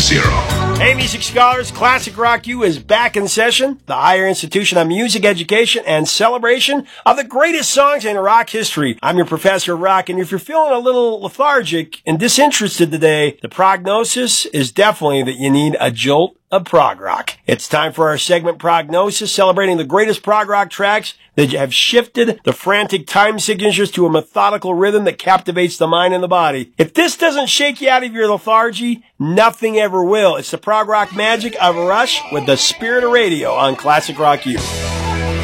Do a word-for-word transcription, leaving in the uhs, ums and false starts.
zero. Hey, music scholars, Classic Rock U is back in session, the higher institution of music education and celebration of the greatest songs in rock history. I'm your professor of rock, and if you're feeling a little lethargic and disinterested today, the prognosis is definitely that you need a jolt of prog rock. It's time for our segment Prognosis, celebrating the greatest prog rock tracks that have shifted the frantic time signatures to a methodical rhythm that captivates the mind and the body. If this doesn't shake you out of your lethargy, nothing ever will. It's the prog rock magic of Rush with the Spirit of Radio on Classic Rock U.